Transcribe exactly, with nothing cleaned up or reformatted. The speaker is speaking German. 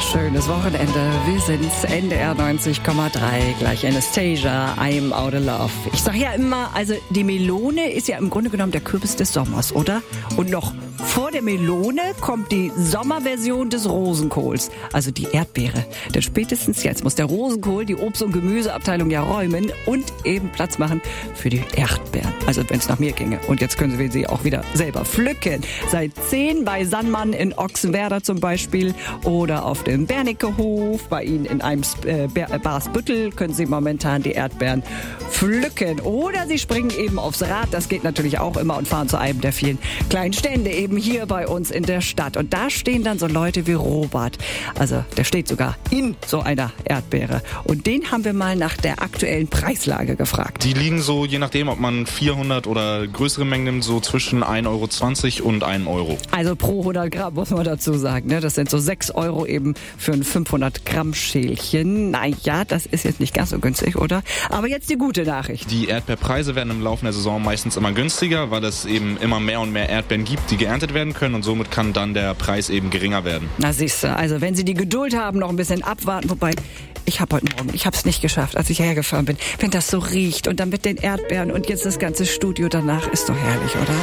schönes Wochenende. Wir sind's, N D R neunzig Komma drei, gleich Anastasia, I'm Out of Love. Ich sag ja immer, also die Melone ist ja im Grunde genommen der Kürbis des Sommers, oder? Und noch vor der Melone kommt die Sommerversion des Rosenkohls, also die Erdbeere. Denn spätestens jetzt muss der Rosenkohl die Obst- und Gemüseabteilung ja räumen und eben Platz machen für die Erdbeeren. Also wenn es nach mir ginge. Und jetzt können wir sie auch wieder selber pflücken. Seit zehn bei Sandmann in Ochsenwerder zum Beispiel oder auf dem Bernickehof. Bei Ihnen in einem äh, Barsbüttel können Sie momentan die Erdbeeren pflücken. Oder Sie springen eben aufs Rad, das geht natürlich auch immer, und fahren zu einem der vielen kleinen Stände eben hier bei uns in der Stadt. Und da stehen dann so Leute wie Robert. Also der steht sogar in so einer Erdbeere. Und den haben wir mal nach der aktuellen Preislage gefragt. Die liegen so, je nachdem, ob man vierhundert oder größere Mengen nimmt, so zwischen ein Euro zwanzig und ein Euro. Also pro hundert Gramm muss man dazu sagen. Ne? Das sind so sechs Euro eben für ein fünfhundert Gramm Schälchen. Naja, das ist jetzt nicht ganz so günstig, oder? Aber jetzt die gute Nachricht. Die Erdbeerpreise werden im Laufe der Saison meistens immer günstiger, weil es eben immer mehr und mehr Erdbeeren gibt, die geerntet werden können, und somit kann dann der Preis eben geringer werden. Na siehst du, also wenn Sie die Geduld haben, noch ein bisschen abwarten, wobei ich habe heute Morgen, ich habe es nicht geschafft, als ich hergefahren bin, wenn das so riecht und dann mit den Erdbeeren und jetzt das ganze Studio danach, ist doch herrlich, oder?